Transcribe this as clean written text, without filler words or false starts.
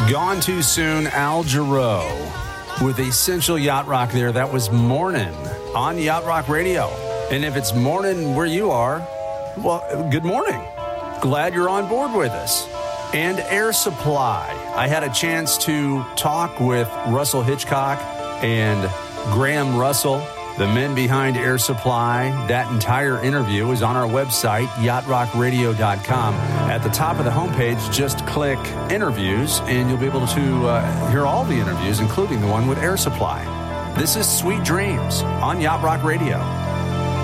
Gone Too Soon, Al Jarreau with Essential Yacht Rock there. That was Morning on Yacht Rock Radio. And if it's morning where you are, well, good morning. Glad you're on board with us. And Air Supply. I had a chance to talk with Russell Hitchcock and Graham Russell, the men behind Air Supply. That entire interview is on our website, yachtrockradio.com. At the top of the homepage, just click Interviews, and you'll be able to hear all the interviews, including the one with Air Supply. This is Sweet Dreams on Yacht Rock Radio.